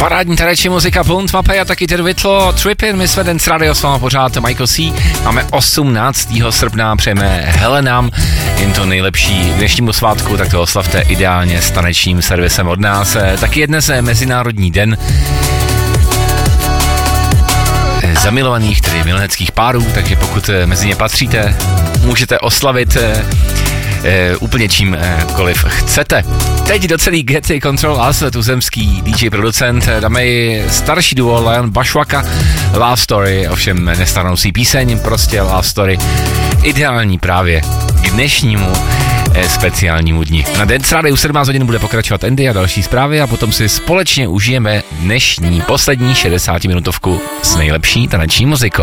Parádní taneční muzika, Blunt Mapy a taky Tervitlo, Trippin, my jsme Dance Radio, s váma pořád Michael C. Máme 18. srpna, přejeme Helenám, jen to nejlepší k dnešnímu svátku, tak to oslavte ideálně s tanečním servisem od nás. Taky je dnes Mezinárodní den zamilovaných, tedy mileneckých párů, takže pokud mezi ně patříte, můžete oslavit úplně čímkoliv chcete. Teď do celý Getty Control Us, tuzemský DJ producent, dáme i starší duo Lion Bushwacka, Love Story, ovšem nestarnoucí píseň, prostě Love Story, ideální právě k dnešnímu speciálnímu dni. Na Dance Radio 17 hodin bude pokračovat Andy a další zprávy a potom si společně užijeme dnešní poslední 60-minutovku s nejlepší taneční muzikou.